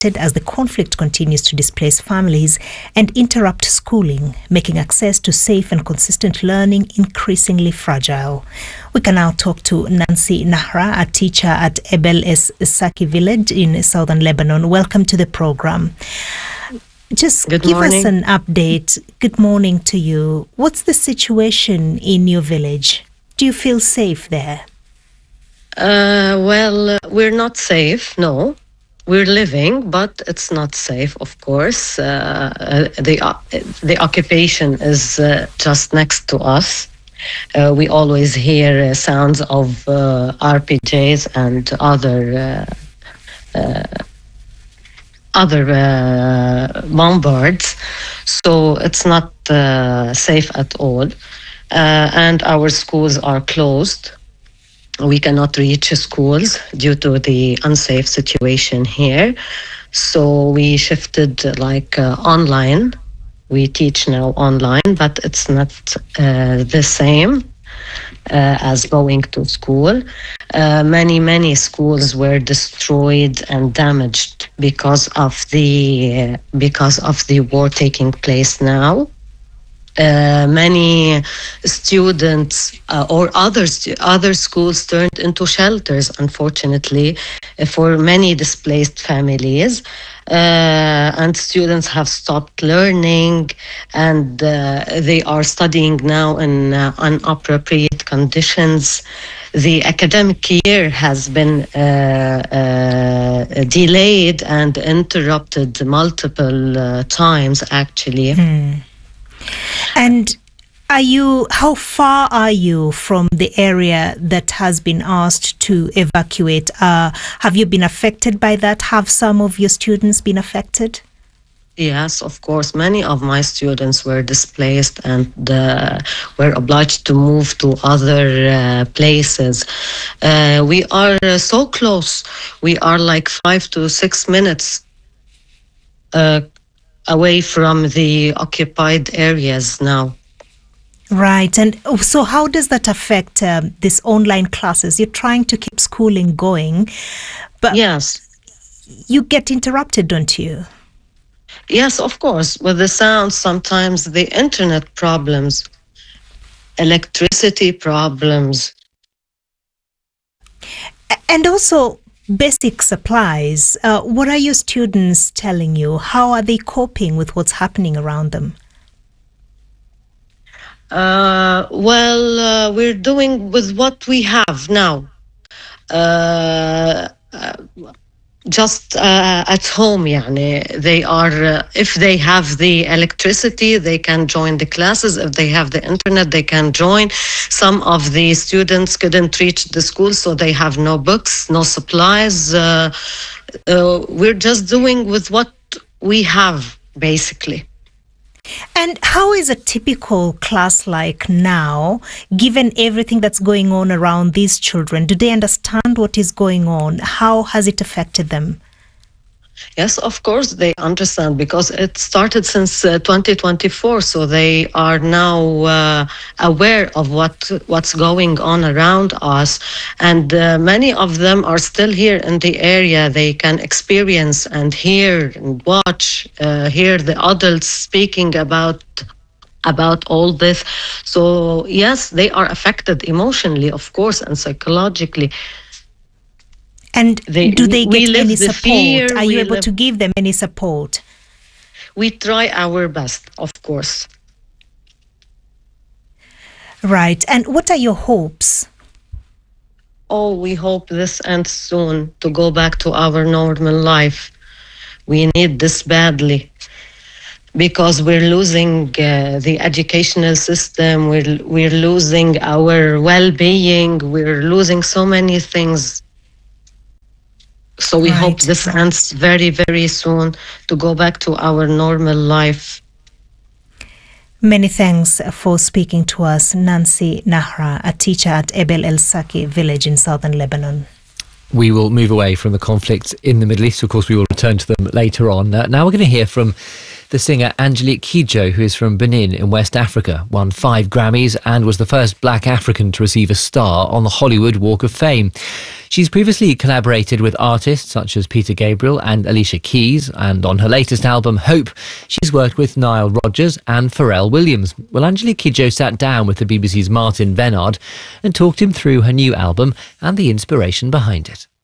as the conflict continues to displace families and interrupt schooling, making access to safe and consistent learning increasingly fragile. We can now talk to Nancy Nahra, a teacher at Ebel Es-Saki village in southern Lebanon. Welcome to the program. Just give us an update. Good morning to you. What's the situation in your village? Do you feel safe there? Well, we're not safe, no. We're living, but it's not safe, of course. The occupation is just next to us. We always hear sounds of RPGs and other bombards, so it's not safe at all. And our schools are closed. We cannot reach schools due to the unsafe situation here. So we shifted online. We teach now online, but it's not the same as going to school. Many schools were destroyed and damaged because of the war taking place now. Many students or other schools turned into shelters, unfortunately, for many displaced families. And students have stopped learning, and they are studying now in inappropriate conditions. The academic year has been delayed and interrupted multiple times, actually. And how far are you from the area that has been asked to evacuate? Have you been affected by that? Have some of your students been affected? Yes, of course. Many of my students were displaced and were obliged to move to other places. We are so close. We are like 5 to 6 minutes away from the occupied areas now. Right. And so how does that affect these online classes? You're trying to keep schooling going, but yes, you get interrupted, don't you? Yes, of course. With the sound, sometimes the internet problems, electricity problems. And also basic supplies. What are your students telling you? How are they coping with what's happening around them? We're doing with what we have now. Just at home, they are, if they have the electricity, they can join the classes. If they have the internet, they can join. Some of the students couldn't reach the school, so they have no books, no supplies. We're just doing with what we have, basically. And how is a typical class like now, given everything that's going on around these children? Do they understand what is going on? How has it affected them? Yes, of course they understand, because it started since 2024, so they are now aware of what's going on around us, and many of them are still here in the area. They can experience and hear and watch, hear the adults speaking about all this. So yes, they are affected emotionally, of course, and psychologically. And do they get any support? Are you able to give them any support? We try our best, of course. Right. And what are your hopes? Oh, we hope this ends soon, to go back to our normal life. We need this badly, because we're losing the educational system. We're losing our well-being. We're losing so many things. So we hope this ends very, very soon, to go back to our normal life. Many thanks for speaking to us, Nancy Nahra, a teacher at Ebel El-Saki village in southern Lebanon. We will move away from the conflict in the Middle East. Of course, we will return return to them later on. Now we're going to hear from the singer Angelique Kidjo, who is from Benin in West Africa, won 5 Grammys and was the first black African to receive a star on the Hollywood Walk of Fame. She's previously collaborated with artists such as Peter Gabriel and Alicia Keys, and on her latest album, Hope, she's worked with Nile Rodgers and Pharrell Williams. Well, Angelique Kidjo sat down with the BBC's Martin Venard and talked him through her new album and the inspiration behind it.